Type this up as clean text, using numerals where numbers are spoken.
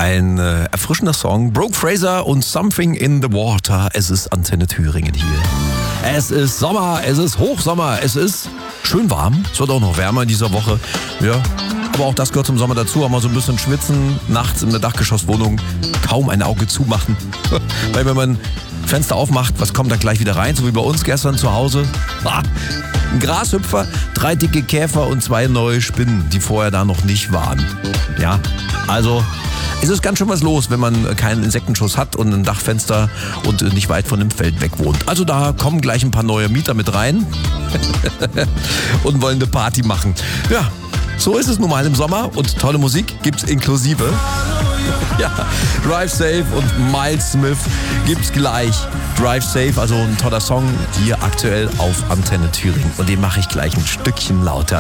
Ein erfrischender Song. Brooke Fraser und Something in the Water. Es ist Antenne Thüringen hier. Es ist Sommer, es ist Hochsommer, es ist schön warm. Es wird auch noch wärmer in dieser Woche. Ja, aber auch das gehört zum Sommer dazu. Auch mal so ein bisschen schwitzen, nachts in der Dachgeschosswohnung kaum ein Auge zumachen. Weil wenn man Fenster aufmacht, was kommt da gleich wieder rein? So wie bei uns gestern zu Hause. Ein Grashüpfer, 3 dicke Käfer und 2 neue Spinnen, die vorher da noch nicht waren. Ja, also es ist ganz schön was los, wenn man keinen Insektenschutz hat und ein Dachfenster und nicht weit von dem Feld weg wohnt. Also da kommen gleich ein paar neue Mieter mit rein und wollen eine Party machen. Ja, so ist es nun mal im Sommer und tolle Musik gibt's inklusive. Ja, Drive Safe und Miles Smith gibt's gleich. Drive Safe, also ein toller Song hier aktuell auf Antenne Thüringen. Und den mache ich gleich ein Stückchen lauter.